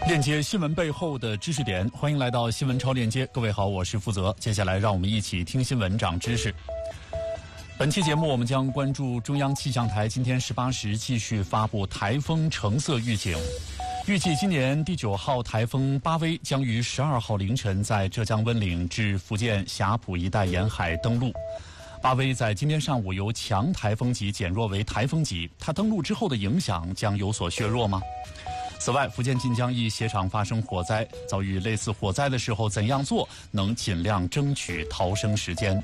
链接新闻背后的知识点，欢迎来到新闻超链接。各位好，我是负责。接下来让我们一起听新闻长知识。本期节目我们将关注中央气象台今天18时继续发布台风橙色预警，预计今年第9号台风巴威将于12号凌晨在浙江温岭至福建霞浦一带沿海登陆。巴威在今天上午由强台风级减弱为台风级，它登陆之后的影响将有所削弱吗？此外，福建晋江一鞋厂发生火灾，遭遇类似火灾的时候怎样做能尽量争取逃生时间？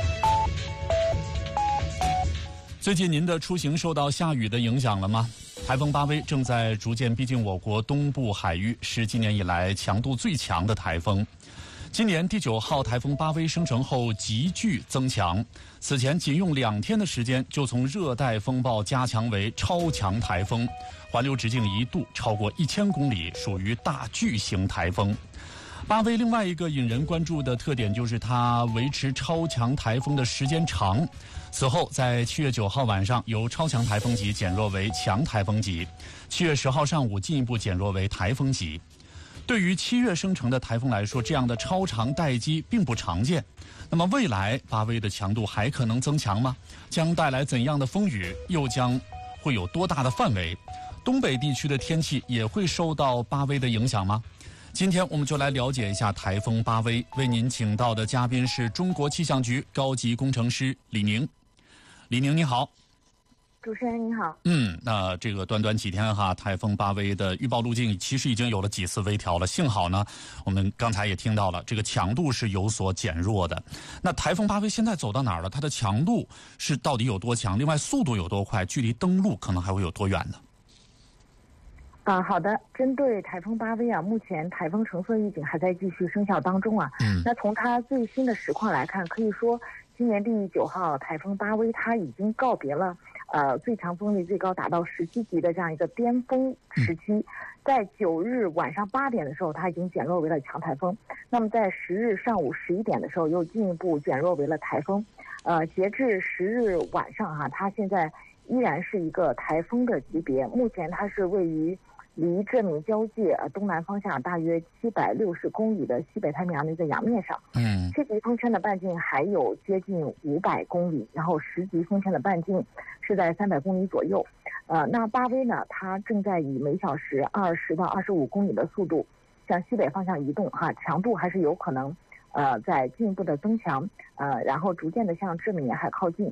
最近您的出行受到下雨的影响了吗？台风巴威正在逐渐逼近我国东部海域，是今年以来强度最强的台风。今年第9号台风巴威生成后急剧增强，此前仅用2天的时间就从热带风暴加强为超强台风，环流直径一度超过1000公里，属于大巨型台风。巴威另外一个引人关注的特点就是它维持超强台风的时间长，此后在7月9号晚上由超强台风级减弱为强台风级，7月10号上午进一步减弱为台风级。对于7月生成的台风来说，这样的超长待机并不常见。那么未来巴威的强度还可能增强吗？将带来怎样的风雨？又将会有多大的范围？东北地区的天气也会受到巴威的影响吗？今天我们就来了解一下台风巴威。为您请到的嘉宾是中国气象局高级工程师李宁。李宁你好。 主持人你好。 那这个短短几天哈，台风巴威的预报路径其实已经有了几次微调了。幸好呢，我们刚才也听到了，这个强度是有所减弱的。那台风巴威现在走到哪儿了？它的强度是到底有多强？另外速度有多快？距离登陆可能还会有多远呢？ 好的，针对台风巴威啊，目前台风橙色预警还在继续生效当中啊。那从它最新的实况来看，可以说今年第9号台风巴威它已经告别了最强风力最高达到17级的这样一个巅峰时期，在9日晚上8点的时候，它已经减弱为了强台风。那么在10日上午11点的时候，又进一步减弱为了台风。截至10日晚上哈，它现在依然是一个台风的级别。目前它是位于离浙闽交界东南方向大约760公里的西北太平洋的一个洋面上。7级风圈的半径还有接近500公里，然后10级风圈的半径是在300公里左右。那巴威呢，它正在以每小时20到25公里的速度向西北方向移动哈，强度还是有可能在进一步的增强，然后逐渐的向浙闽沿海靠近。